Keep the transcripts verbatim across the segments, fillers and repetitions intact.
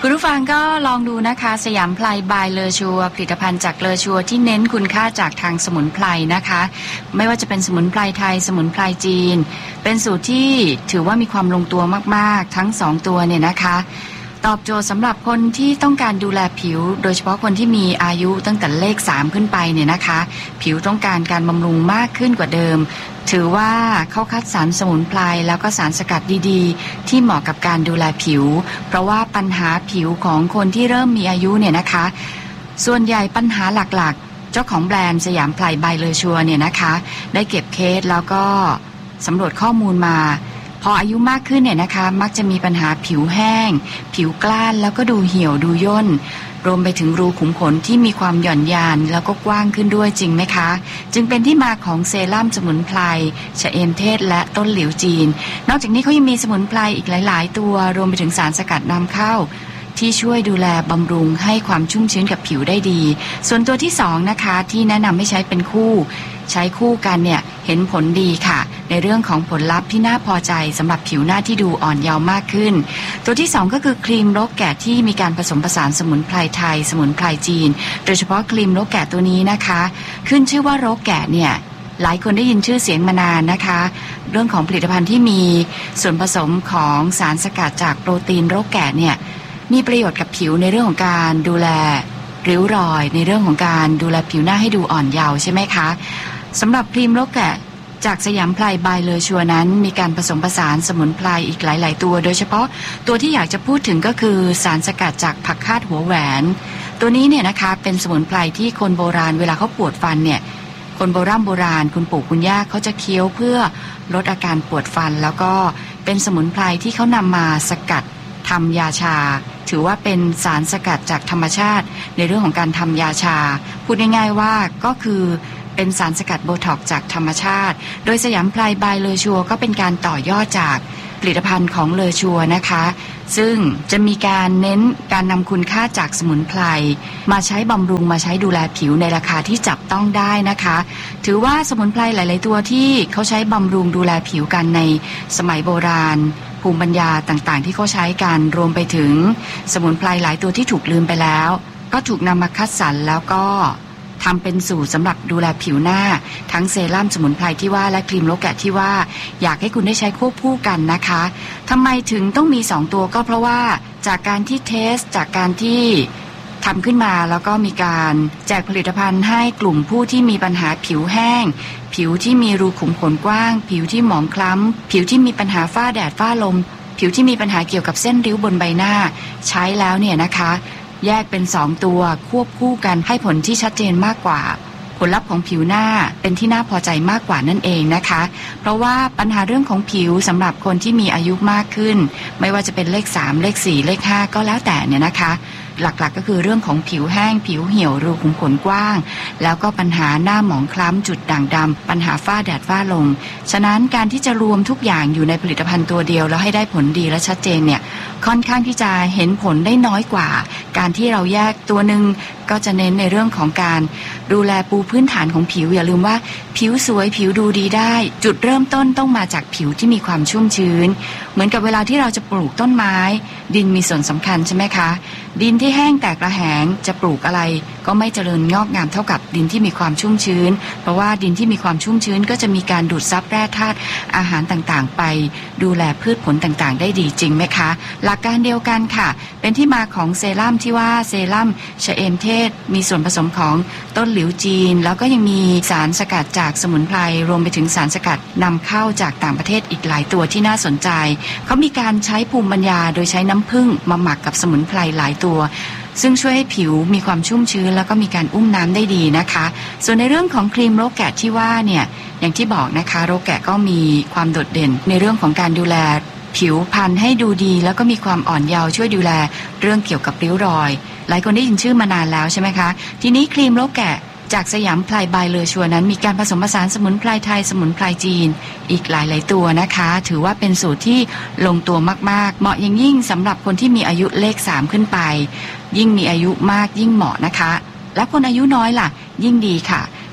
คุณผู้ฟังก็ลองดูนะคะสยามไพรบายเลอชัวผลิตภัณฑ์จากเลอชัวที่เน้นคุณค่าจากทางสมุนไพรนะคะไม่ว่าจะเป็นสมุนไพรไทยสมุนไพรจีนเป็นสูตรที่ถือว่ามีความลงตัวมากๆทั้งสองตัวเนี่ยนะคะตอบโจทย์สำหรับคนที่ต้องการดูแลผิวโดยเฉพาะคนที่มีอายุตั้งแต่เลขสามขึ้นไปเนี่ยนะคะผิวต้องการการบำรุงมากขึ้นกว่าเดิมถือว่าเขาคัดสรรสมุนไพรแล้วก็สารสกัดดีๆที่เหมาะกับการดูแลผิวเพราะว่าปัญหาผิวของคนที่เริ่มมีอายุเนี่ยนะคะส่วนใหญ่ปัญหาหลักๆเจ้าของแบรนด์สยามไพรบายเลอชัวเนี่ยนะคะได้เก็บเคสแล้วก็สำรวจข้อมูลมาพออายุมากขึ้นเนี่ยนะคะมักจะมีปัญหาผิวแห้งผิวกล้านแล้วก็ดูเหี่ยวดูย่นรวมไปถึงรูขุมขนที่มีความหย่อนยานแล้วก็กว้างขึ้นด้วยจริงไหมคะจึงเป็นที่มาของเซรั่มสมุนไพรชะเอมเทศและต้นหลิวจีนนอกจากนี้เขายังมีสมุนไพรอีกหลายๆตัวรวมไปถึงสารสกัดนำเข้าที่ช่วยดูแลบำรุงให้ความชุ่มชื้นกับผิวได้ดีส่วนตัวที่สองนะคะที่แนะนำให้ใช้เป็นคู่ใช้คู่กันเนี่ยเห็นผลดีค่ะในเรื่องของผลลัพธ์ที่น่าพอใจสำหรับผิวหน้าที่ดูอ่อนเยาว์มากขึ้นตัวที่สองก็คือครีมโรคแกะที่มีการผสมผสานสมุนไพรไทยสมุนไพรจีนโดยเฉพาะครีมโรคแกะตัวนี้นะคะขึ้นชื่อว่าโรคแกะเนี่ยหลายคนได้ยินชื่อเสียงมานานนะคะเรื่องของผลิตภัณฑ์ที่มีส่วนผสมของสารสกัดจากโปรตีนโรคแกะเนี่ยมีประโยชน์กับผิวในเรื่องของการดูแลริ้วรอยในเรื่องของการดูแลผิวหน้าให้ดูอ่อนเยาว์ใช่ไหมคะสำหรับครีมโรคแกะจากสยามไพรบายเลอชัวนั้นมีการผสมผสานสมุนไพรอีกหลายๆตัวโดยเฉพาะตัวที่อยากจะพูดถึงก็คือสารสกัดจากผักคาดหัวแหวนตัวนี้เนี่ยนะคะเป็นสมุนไพรที่คนโบราณเวลาเขาปวดฟันเนี่ยคนโบราณโบราณคุณปู่คุณย่าเขาจะเคี้ยวเพื่อลดอาการปวดฟันแล้วก็เป็นสมุนไพรที่เขานำมาสกัดทำยาชาถือว่าเป็นสารสกัดจากธรรมชาติในเรื่องของการทำยาชาพูดง่ายๆว่าก็คือเป็นสารสกัดโบท็อกซ์จากธรรมชาติโดยสยามไพรบายเลอชัวก็เป็นการต่อยอดจากผลิตภัณฑ์ของเลอชัวนะคะซึ่งจะมีการเน้นการนำคุณค่าจากสมุนไพรมาใช้บำรุงมาใช้ดูแลผิวในราคาที่จับต้องได้นะคะถือว่าสมุนไพรหลายๆตัวที่เขาใช้บำรุงดูแลผิวกันในสมัยโบราณภูมิปัญญาต่างๆที่เขาใช้กันรวมไปถึงสมุนไพรหลายตัวที่ถูกลืมไปแล้วก็ถูกนำมาคัดสรรแล้วก็ทำเป็นสูตรสำหรับดูแลผิวหน้าทั้งเซรั่มสมุนไพรที่ว่าและครีมโรคแกะที่ว่าอยากให้คุณได้ใช้ควบคู่กันนะคะทำไมถึงต้องมีสองตัวก็เพราะว่าจากการที่เทสจากการที่ทำขึ้นมาแล้วก็มีการแจกผลิตภัณฑ์ให้กลุ่มผู้ที่มีปัญหาผิวแห้งผิวที่มีรูขุมขนกว้างผิวที่หมองคล้ำผิวที่มีปัญหาฝ้าแดดฝ้าลมผิวที่มีปัญหาเกี่ยวกับเส้นริ้วบนใบหน้าใช้แล้วเนี่ยนะคะแยกเป็นสองตัวควบคู่กันให้ผลที่ชัดเจนมากกว่าผลลัพธ์ของผิวหน้าเป็นที่น่าพอใจมากกว่านั่นเองนะคะเพราะว่าปัญหาเรื่องของผิวสำหรับคนที่มีอายุมากขึ้นไม่ว่าจะเป็นเลขสามเลขสี่เลขห้าก็แล้วแต่เนี่ยนะคะหลักๆ ก, ก็คือเรื่องของผิวแห้งผิวเหี่ยวรูขุมขนกว้างแล้วก็ปัญหาหน้าหมองคล้ำจุดด่างดำปัญหาฝ้าแดดฝ้าลมฉะนั้นการที่จะรวมทุกอย่างอยู่ในผลิตภัณฑ์ตัวเดียวแล้วให้ได้ผลดีและชัดเจนเนี่ยค่อนข้างที่จะเห็นผลได้น้อยกว่าการที่เราแยกตัวหนึ่งก็จะเน้นในเรื่องของการดูแลปูพื้นฐานของผิวอย่าลืมว่าผิวสวยผิวดูดีได้จุดเริ่มต้นต้องมาจากผิวที่มีความชุ่มชื้นเหมือนกับเวลาที่เราจะปลูกต้นไม้ดินมีส่วนสำคัญใช่ไหมคะดินที่แห้งแตกระแหงจะปลูกอะไรก็ไม่เจริญงอกงามเท่ากับดินที่มีความชุ่มชื้นเพราะว่าดินที่มีความชุ่มชื้นก็จะมีการดูดซับแร่ธาตุอาหารต่างๆไปดูแลพืชผลต่างๆได้ดีจริงไหมคะหลักการเดียวกันค่ะเป็นที่มาของเซรั่มที่ว่าเซรั่มชะเอมเทศมีส่วนผสมของต้นหลิวจีนแล้วก็ยังมีสารสกัดจากสมุนไพรรวมไปถึงสารสกัดนำเข้าจากต่างประเทศอีกหลายตัวที่น่าสนใจเขามีการใช้ภูมิปัญญาโดยใช้น้ำผึ้งมาหมักกับสมุนไพรหลายตัวซึ่งช่วยให้ผิวมีความชุ่มชื้นแล้วก็มีการอุ้มน้ำได้ดีนะคะส่วนในเรื่องของครีมโรคแกะที่ว่าเนี่ยอย่างที่บอกนะคะโรคแกะก็มีความโดดเด่นในเรื่องของการดูแลผิวพรรณให้ดูดีแล้วก็มีความอ่อนเยาว์ช่วยดูแลเรื่องเกี่ยวกับริ้วรอยหลายคนได้ยินชื่อมานานแล้วใช่ไหมคะทีนี้ครีมโรคแกะจากสยามไพรบายเลอชัวนั้นมีการผสมผสานสมุนไพรไทยสมุนไพรจีนอีกหลายๆตัวนะคะถือว่าเป็นสูตรที่ลงตัวมากๆเหมาะอย่างยิ่งสำหรับคนที่มีอายุเลขสามขึ้นไปยิ่งมีอายุมากยิ่งเหมาะนะคะและคนอายุน้อยล่ะยิ่งดีค่ะท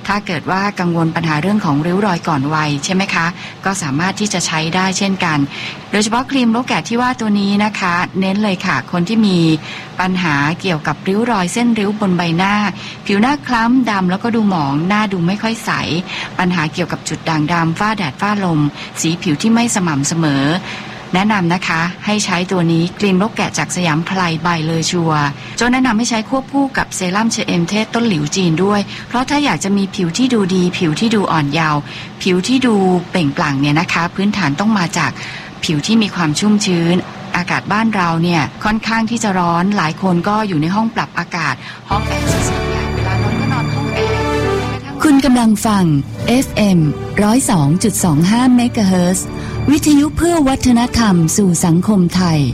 ถ้าเกิดว่ากังวลปัญหาเรื่องของริ้วรอยก่อนวัยใช่ไหมคะก็สามารถที่จะใช้ได้เช่นกันโดยเฉพาะครีมโลแกะที่ว่าตัวนี้นะคะเน้นเลยค่ะคนที่มีปัญหาเกี่ยวกับริ้วรอยเส้นริ้วบนใบหน้าผิวหน้าคล้ำดำแล้วก็ดูหมองหน้าดูไม่ค่อยใสปัญหาเกี่ยวกับจุดด่างดำฝ้าแดดฝ้าลมสีผิวที่ไม่สม่ำเสมอแนะนำนะคะให้ใช้ตัวนี้ครีมโลแกะจากสยามไพรบายเลอชัวโจแนะนำให้ใช้ควบคู่กับเซรั่มเชเอมเทศต้นหลิวจีนด้วยเพราะถ้าอยากจะมีผิวที่ดูดีผิวที่ดูอ่อนเยาว์ผิวที่ดูเปล่งปลั่งเนี่ยนะคะพื้นฐานต้องมาจากผิวที่มีความชุ่มชื้นอากาศบ้านเราเนี่ยค่อนข้างที่จะร้อนหลายคนก็อยู่ในห้องปรับอากาศห้องแอร์เสียๆเวลานอนก็นอนห้องแอร์คุณกำลังฟัง เอฟ เอ็ม หนึ่งศูนย์สองจุดสองห้า เมกะเฮิรตซ์วิทยุเพื่อวัฒนธรรมสู่สังคมไทย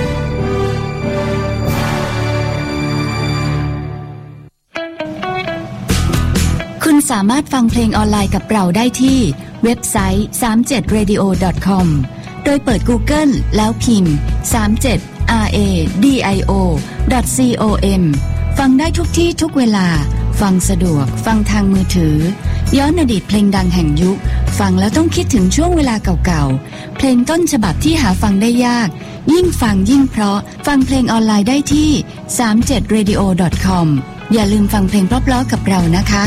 คุณสามารถฟังเพลงออนไลน์กับเราได้ที่เว็บไซต์ สามสิบเจ็ด เรดิโอ ดอท คอม โดยเปิด Google แล้วพิมพ์ สามสิบเจ็ด อาร์ เอ ดี ไอ โอ ดอท ซี โอ เอ็ม ฟังได้ทุกที่ทุกเวลาฟังสะดวกฟังทางมือถือย้อนอดีตเพลงดังแห่งยุคฟังแล้วต้องคิดถึงช่วงเวลาเก่าๆเพลงต้นฉบับที่หาฟังได้ยากยิ่งฟังยิ่งเพราะฟังเพลงออนไลน์ได้ที่ สามสิบเจ็ด เรดิโอ ดอท คอม อย่าลืมฟังเพลงเพราะๆกับเรานะคะ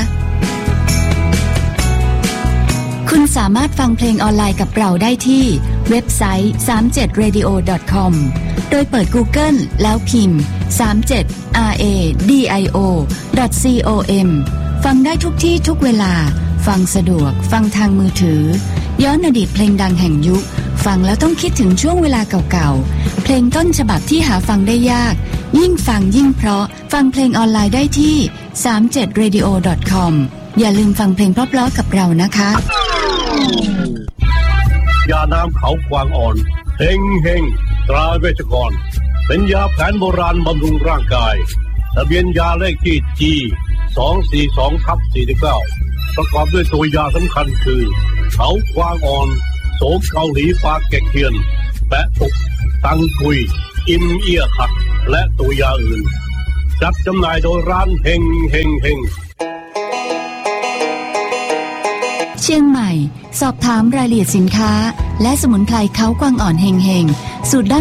คุณสามารถฟังเพลงออนไลน์กับเราได้ที่เว็บไซต์ สามสิบเจ็ด เรดิโอ ดอท คอม โดยเปิด Google แล้วพิมพ์ สามสิบเจ็ด อาร์ เอ ดี ไอ โอ ดอท ซี โอ เอ็ม ฟังได้ทุกที่ทุกเวลาฟังสะดวกฟังทางมือถือย้อนอดีตเพลงดังแห่งยุคฟังแล้วต้องคิดถึงช่วงเวลาเก่าๆเพลงต้นฉบับที่หาฟังได้ยากยิ่งฟังยิ่งเพราะฟังเพลงออนไลน์ได้ที่ สามสิบเจ็ด เรดิโอ ดอท คอม อย่าลืมฟังเพลงเพราะๆกับเรานะคะยาน้ำเขากวางอ่อนเฮงเฮงตราเวชกรเป็นยาแผนโบราณบำรุงร่างกายทะเบียนยาเลขที่ จี สองสี่สอง สี่เก้า ประกอบด้วยตัวยาสำคัญคือเขากวางอ่อนโสมเกาหลีปลาแกะเทียนแปะตุกตังกุยอิมเอียขัดและตัวยาอื่นจัดจำหน่ายโดยร้านเฮงเฮงเฮงเชียงใหม่สอบถามรายละเอียดสินค้าและสมุนไพรเขากวางอ่อนเฮงเฮงสูตร